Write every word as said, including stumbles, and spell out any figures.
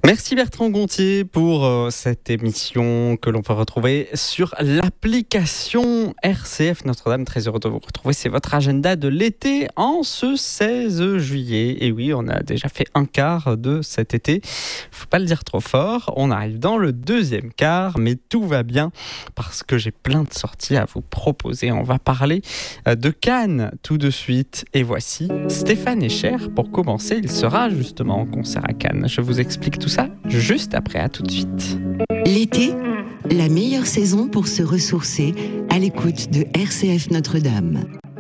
Merci Bertrand Gontier pour euh, cette émission que l'on peut retrouver sur l'application R C F Notre-Dame. Très heureux de vous retrouver. C'est votre agenda de l'été en ce seize juillet. Et oui, on a déjà fait un quart de cet été. Faut pas le dire trop fort. On arrive dans le deuxième quart, mais tout va bien parce que j'ai plein de sorties à vous proposer. On va parler euh, de Cannes tout de suite. Et voici Stéphane Escher. Pour commencer, il sera justement en concert à Cannes. Je vous explique tout ça juste après, à tout de suite. L'été, la meilleure saison pour se ressourcer à l'écoute de R C F Notre-Dame.